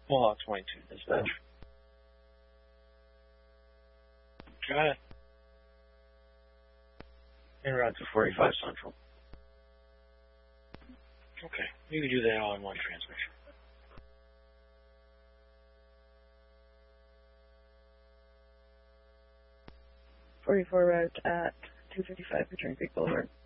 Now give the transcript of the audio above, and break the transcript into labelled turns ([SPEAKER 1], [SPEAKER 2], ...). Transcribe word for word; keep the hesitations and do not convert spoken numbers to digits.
[SPEAKER 1] Mohawk twenty-two, dispatch. Got it. En route to forty-five Central. Okay, you can do that all in one transmission.
[SPEAKER 2] forty-four route at two fifty-five Return Creek Boulevard.